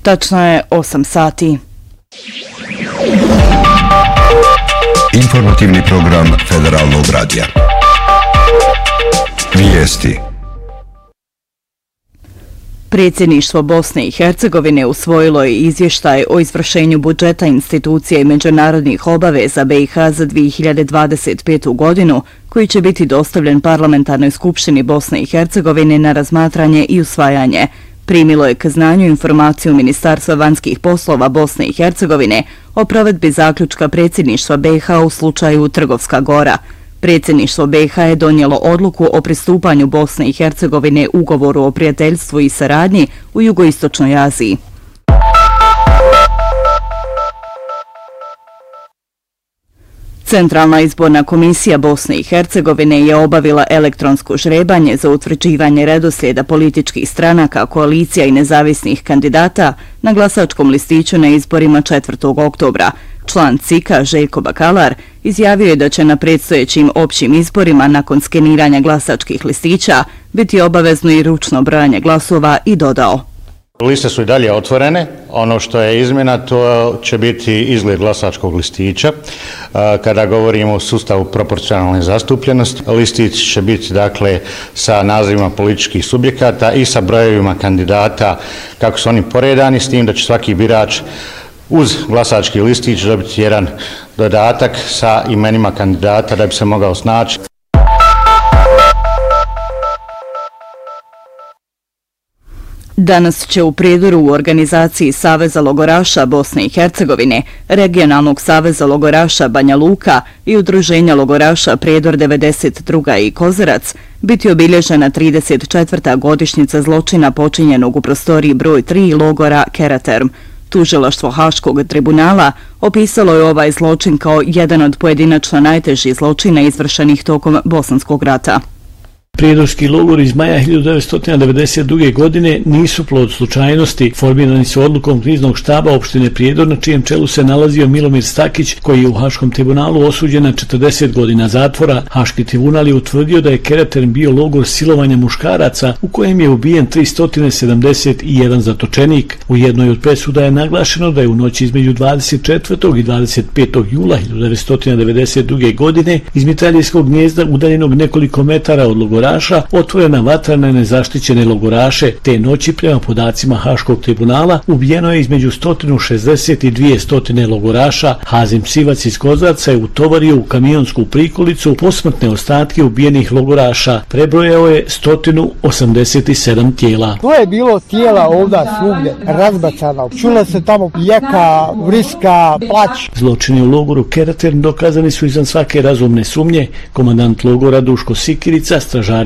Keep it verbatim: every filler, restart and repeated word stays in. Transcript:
Tačno je osam sati. Informativni program Federalnog radija. Vijesti. Predsjedništvo Bosne i Hercegovine usvojilo je izvještaj o izvršenju budžeta institucija i međunarodnih obaveza B i H za dvije hiljade dvadeset petu. godinu, koji će biti dostavljen Parlamentarnoj skupštini Bosne i Hercegovine na razmatranje i usvajanje. Primilo je k znanju informaciju Ministarstva vanjskih poslova Bosne i Hercegovine o provedbi zaključka predsjedništva B i H u slučaju Trgovska Gora. Predsjedništvo B i H je donijelo odluku o pristupanju Bosne i Hercegovine ugovoru o prijateljstvu i saradnji u jugoistočnoj Aziji. Centralna izborna komisija Bosne i Hercegovine je obavila elektronsko žrebanje za utvrđivanje redoslijeda političkih stranaka, koalicija i nezavisnih kandidata na glasačkom listiću na izborima četvrtog oktobra. Član C I K-a Željko Bakalar izjavio je da će na predstojećim općim izborima nakon skeniranja glasačkih listića biti obavezno i ručno brojanje glasova i dodao: Liste su i dalje otvorene, ono što je izmjena to će biti izgled glasačkog listića. Kada govorimo o sustavu proporcionalne zastupljenosti, listić će biti dakle sa nazivima političkih subjekata i sa brojevima kandidata kako su oni poredani, s tim da će svaki birač uz glasački listić dobiti jedan dodatak sa imenima kandidata da bi se mogao snaći. Danas će u Prijedoru u organizaciji Saveza logoraša Bosne i Hercegovine, Regionalnog saveza logoraša Banja Luka i Udruženja logoraša Prijedor devedeset druga i Kozarac biti obilježena trideset četvrta godišnjica zločina počinjenog u prostoriji broj tri logora Keraterm. Tužilaštvo Haškog tribunala opisalo je ovaj zločin kao jedan od pojedinačno najtežih zločina izvršenih tokom Bosanskog rata. Prijedorski logori iz maja hiljadu devetsto devedeset druge. godine nisu plod slučajnosti, formirani su odlukom kriznog štaba opštine Prijedor, na čijem čelu se nalazio Milomir Stakić, koji je u Haškom tribunalu osuđen na četrdeset godina zatvora. Haški tribunal je utvrdio da je Keraterm bio logor silovanja muškaraca u kojem je ubijen tristo sedamdeset jedan zatočenik. U jednoj od presuda je naglašeno da je u noći između dvadeset četvrtog i dvadeset petog jula hiljadu devetsto devedeset druge. godine iz mitraljskog gnijezda udaljenog nekoliko metara od logora otvorena vatra na nezaštićene logoraše. Te noći, prema podacima Haškog tribunala, ubijeno je između sto šezdeset i dvjesto logoraša. Hazim Sivac iz Kozarca je utovario u kamionsku prikolicu posmrtne ostatke ubijenih logoraša. Prebrojao je sto osamdeset sedam tijela. To je bilo tijela ovda svugdje razbacano. Čula se tamo jeka, vriska, plać. Zločini u logoru Keraterm dokazani su izvan svake razumne sumnje. Komandant logora Duško Sikirica, stražar